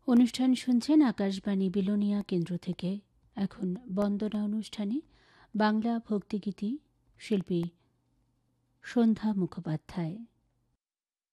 অনুষ্ঠান শুনছেন আকাশবাণী বিলোনিয়া কেন্দ্র থেকে। এখন বন্দনা অনুষ্ঠানে বাংলা ভক্তিগীতি শিল্পী সন্ধ্যা মুখোপাধ্যায়।